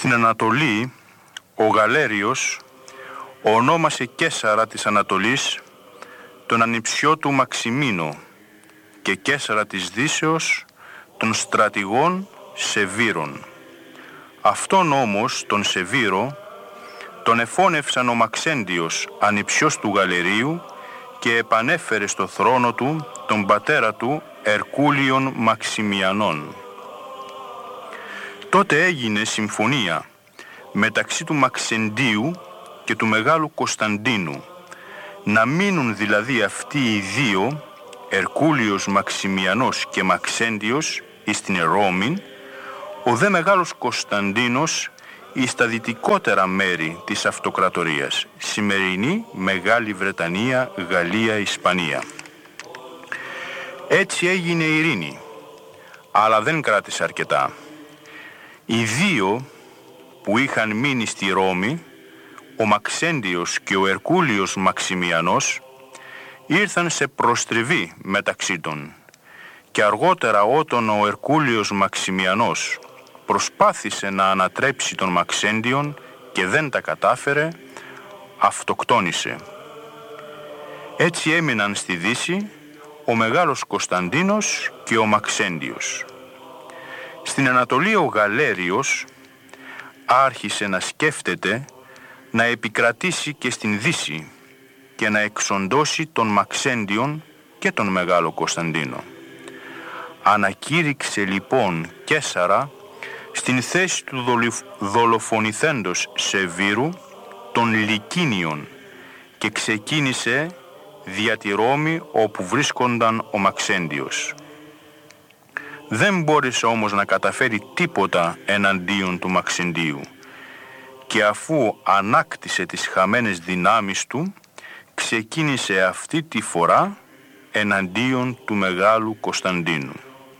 Στην Ανατολή, ο Γαλέριος ονόμασε Καίσαρα της Ανατολής τον ανιψιό του Μαξιμίνο και Καίσαρα της Δύσεως των στρατηγών Σεβύρων. Αυτόν όμως τον Σεβύρο τον εφώνευσαν ο Μαξέντιος, ανιψιός του Γαλερίου, και επανέφερε στο θρόνο του τον πατέρα του Ερκούλιον Μαξιμιανών. Τότε έγινε συμφωνία μεταξύ του Μαξεντίου και του Μεγάλου Κωνσταντίνου, να μείνουν δηλαδή αυτοί οι δύο, Ερκούλιος Μαξιμιανός και Μαξέντιος, εις την Ρώμη, ο δε Μεγάλος Κωνσταντίνος εις τα δυτικότερα μέρη της αυτοκρατορίας, σημερινή Μεγάλη Βρετανία, Γαλλία, Ισπανία. Έτσι έγινε η ειρήνη, αλλά δεν κράτησε αρκετά. Οι δύο που είχαν μείνει στη Ρώμη, ο Μαξέντιος και ο Ερκούλιος Μαξιμιανός, ήρθαν σε προστριβή μεταξύ των, και αργότερα όταν ο Ερκούλιος Μαξιμιανός προσπάθησε να ανατρέψει τον Μαξέντιον και δεν τα κατάφερε, αυτοκτόνησε. Έτσι έμειναν στη Δύση ο Μεγάλος Κωνσταντίνος και ο Μαξέντιος. Στην Ανατολή ο Γαλέριος άρχισε να σκέφτεται να επικρατήσει και στην Δύση και να εξοντώσει τον Μαξέντιον και τον Μεγάλο Κωνσταντίνο. Ανακήρυξε λοιπόν Καίσαρα στην θέση του δολοφονηθέντος Σεβύρου των Λικίνιων και ξεκίνησε δια τη Ρώμη όπου βρίσκονταν ο Μαξέντιος. Δεν μπόρεσε όμως να καταφέρει τίποτα εναντίον του Μαξεντίου και αφού ανάκτησε τις χαμένες δυνάμεις του, ξεκίνησε αυτή τη φορά εναντίον του Μεγάλου Κωνσταντίνου.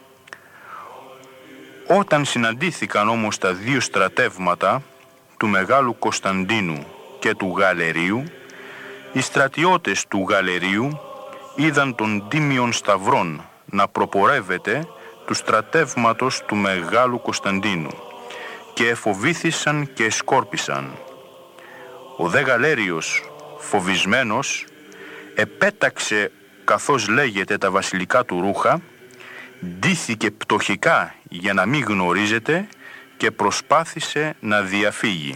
Όταν συναντήθηκαν όμως τα δύο στρατεύματα του Μεγάλου Κωνσταντίνου και του Γαλερίου, οι στρατιώτες του Γαλερίου είδαν τον Τίμιον Σταυρόν να προπορεύεται του στρατεύματος του Μεγάλου Κωνσταντίνου και εφοβήθησαν και εσκόρπισαν. Ο δε Γαλέριος, φοβισμένος, επέταξε καθώς λέγεται τα βασιλικά του ρούχα, ντύθηκε πτωχικά για να μην γνωρίζεται και προσπάθησε να διαφύγει.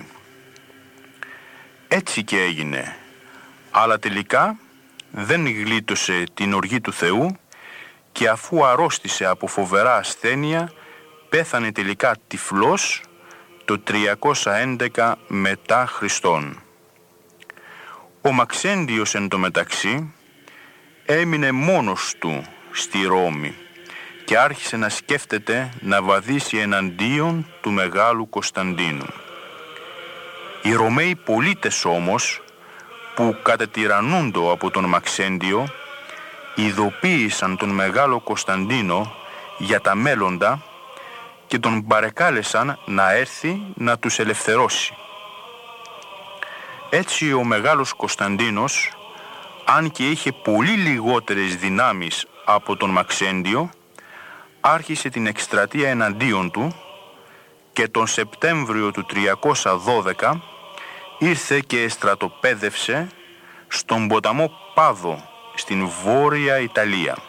Έτσι και έγινε, αλλά τελικά δεν γλίτωσε την οργή του Θεού και αφού αρρώστησε από φοβερά ασθένεια, πέθανε τελικά τυφλός το 311 μετά Χριστόν. Ο Μαξέντιος εν τω μεταξύ έμεινε μόνος του στη Ρώμη και άρχισε να σκέφτεται να βαδίσει εναντίον του Μεγάλου Κωνσταντίνου. Οι Ρωμαίοι πολίτες όμως, που κατετυραννούντο από τον Μαξέντιο, ειδοποίησαν τον Μεγάλο Κωνσταντίνο για τα μέλλοντα και τον παρεκάλεσαν να έρθει να τους ελευθερώσει. Έτσι ο Μεγάλος Κωνσταντίνος, αν και είχε πολύ λιγότερες δυνάμεις από τον Μαξέντιο, άρχισε την εκστρατεία εναντίον του και τον Σεπτέμβριο του 312 ήρθε και στρατοπέδευσε στον ποταμό Πάδο στην Βόρεια Ιταλία.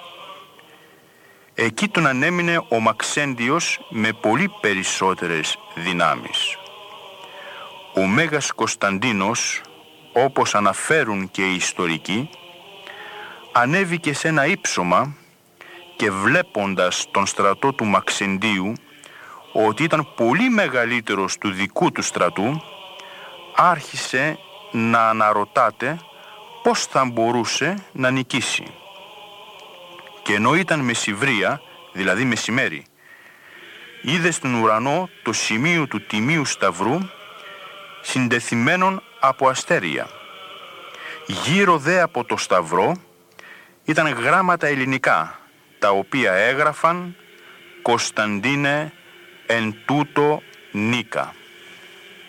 Εκεί τον ανέμεινε ο Μαξέντιος με πολύ περισσότερες δυνάμεις. Ο Μέγας Κωνσταντίνος, όπως αναφέρουν και οι ιστορικοί, ανέβηκε σε ένα ύψωμα και βλέποντας τον στρατό του Μαξεντίου ότι ήταν πολύ μεγαλύτερος του δικού του στρατού, άρχισε να αναρωτάται πώς θα μπορούσε να νικήσει. Και ενώ ήταν μεσημβρία, δηλαδή μεσημέρι, είδε στον ουρανό το σημείο του Τιμίου Σταυρού συντεθειμένον από αστέρια. Γύρω δε από το Σταυρό ήταν γράμματα ελληνικά, τα οποία έγραφαν «Κωνσταντίνε εν τούτο νίκα».